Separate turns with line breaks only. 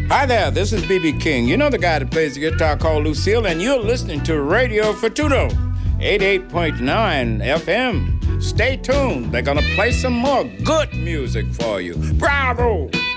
Hi there, this is B.B. King. You know the guy that plays the guitar called Lucille, and you're listening to Radio Fortuno, 88.9 FM. Stay tuned. They're going to play some more good music for you. Bravo!